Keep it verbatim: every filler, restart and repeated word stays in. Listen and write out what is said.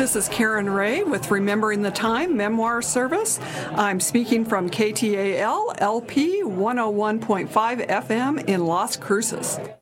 This is Karen Ray with Remembering the Time Memoir Service. I'm speaking from K T A L L P one oh one point five F M in Las Cruces.